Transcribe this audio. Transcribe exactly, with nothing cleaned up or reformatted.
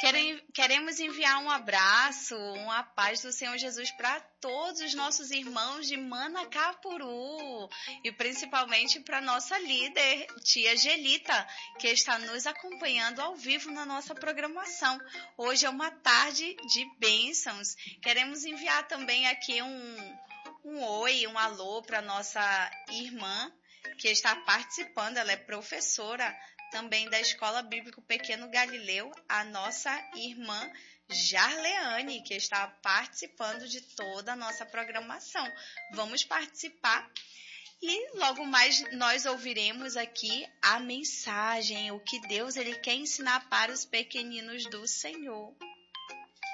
Queremos enviar um abraço, uma paz do Senhor Jesus para todos os nossos irmãos de Manacapuru e principalmente para nossa líder, tia Gelita, que está nos acompanhando ao vivo na nossa programação. Hoje é uma tarde de bênçãos. Queremos enviar também aqui um, um oi, um alô para nossa irmã que está participando, ela é professora também da Escola Bíblica Pequeno Galileu, a nossa irmã Jarleane, que está participando de toda a nossa programação. Vamos participar e logo mais nós ouviremos aqui a mensagem, o que Deus ele quer ensinar para os pequeninos do Senhor.